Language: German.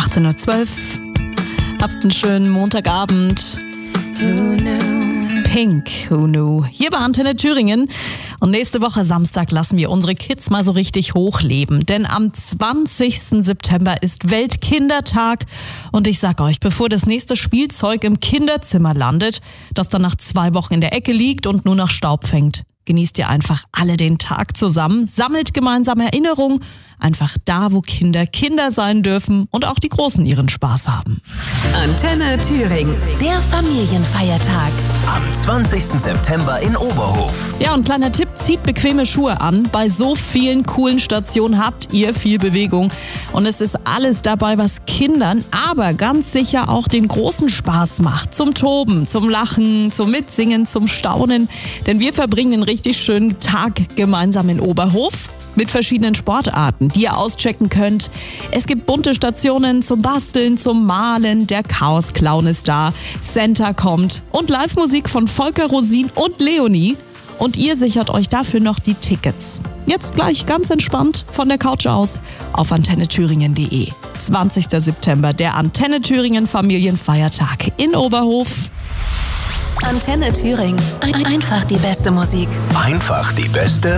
18:12 Uhr. Habt einen schönen Montagabend. Pink, Who Knew? Hier bei Antenne Thüringen. Und nächste Woche Samstag lassen wir unsere Kids mal so richtig hochleben. Denn am 20. September ist Weltkindertag. Und ich sag euch, bevor das nächste Spielzeug im Kinderzimmer landet, das dann nach 2 Wochen in der Ecke liegt und nur noch Staub fängt, genießt ihr einfach alle den Tag zusammen, sammelt gemeinsam Erinnerungen, einfach da, wo Kinder Kinder sein dürfen und auch die Großen ihren Spaß haben. Antenne Thüringen, der Familienfeiertag. Am 20. September in Oberhof. Ja, und kleiner Tipp, zieht bequeme Schuhe an. Bei so vielen coolen Stationen habt ihr viel Bewegung. Und es ist alles dabei, was Kindern, aber ganz sicher auch den Großen Spaß macht. Zum Toben, zum Lachen, zum Mitsingen, zum Staunen. Denn wir verbringen einen richtig schönen Tag gemeinsam in Oberhof mit verschiedenen Sportarten, die ihr auschecken könnt. Es gibt bunte Stationen zum Basteln, zum Malen. Der Chaos-Clown ist da. Santa kommt. Und Live-Musik von Volker Rosin und Leonie. Und ihr sichert euch dafür noch die Tickets. Jetzt gleich ganz entspannt von der Couch aus auf antennethüringen.de. 20. September, der Antenne Thüringen Familienfeiertag in Oberhof. Antenne Thüringen. Einfach die beste Musik. Einfach die beste